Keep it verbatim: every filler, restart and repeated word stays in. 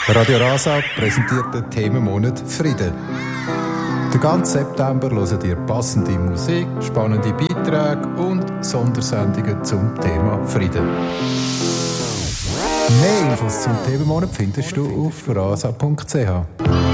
Radio Rasa präsentiert den Themenmonat Frieden. Den ganzen September hört ihr passende Musik, spannende Beiträge und Sondersendungen zum Thema Frieden. Mehr Infos zum Themenmonat findest du auf rasa punkt c h.